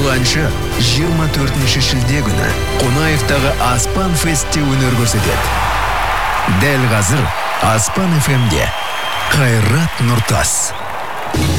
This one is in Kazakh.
Ырғаншы 24 шілде күні Қонаевтағы Аспан Фестте өнер көрсетеді. Дәл қазір Аспан FM-де Қайрат Нұртас.